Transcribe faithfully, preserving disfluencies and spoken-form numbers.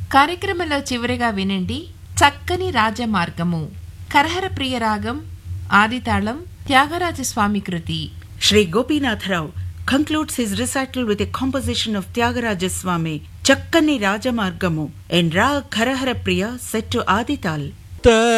కార్యక్రమంలో చివరిగా వినండి చక్కని రాజమార్గము, కరహర ప్రియ రాగం, ఆదితాళం, త్యాగరాజస్వామి కృతి. Shri Gopinath Rao concludes his recital with a composition of Tyagaraja Swami, Chakkani Rajamargamu, in Ra Karahara Priya set to Adital.